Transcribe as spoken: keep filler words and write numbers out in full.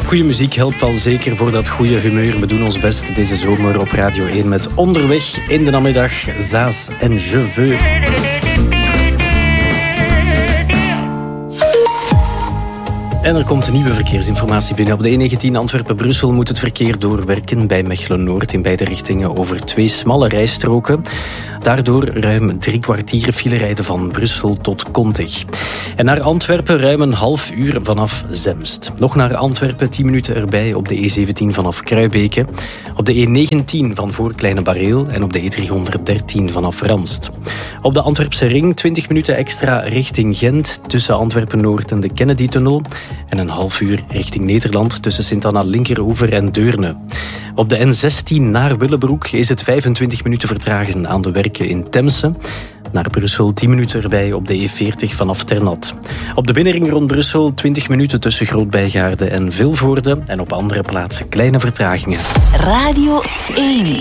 Goede muziek helpt al zeker voor dat goede humeur. We doen ons best deze zomer op Radio één met Onderweg in de namiddag, Zaas en Je veux. En er komt een nieuwe verkeersinformatie binnen. Op de E negentien Antwerpen-Brussel moet het verkeer doorwerken bij Mechelen-Noord in beide richtingen over twee smalle rijstroken. Daardoor ruim drie kwartier filerijden van Brussel tot Kontig. En naar Antwerpen ruim een half uur vanaf Zemst. Nog naar Antwerpen, tien minuten erbij op de E zeventien vanaf Kruibeke. Op de E negentien van voor Kleine Bareel en op de E driehonderddertien vanaf Ranst. Op de Antwerpse ring twintig minuten extra richting Gent tussen Antwerpen-Noord en de Kennedy-tunnel. En een half uur richting Nederland tussen Sint-Anna-Linkeroever en Deurne. Op de N zestien naar Willebroek is het vijfentwintig minuten vertragen aan de werken in Temse. Naar Brussel tien minuten erbij op de E veertig vanaf Ternat. Op de binnenring rond Brussel twintig minuten tussen Groot-Bijgaarde en Vilvoorde. En op andere plaatsen kleine vertragingen. Radio één.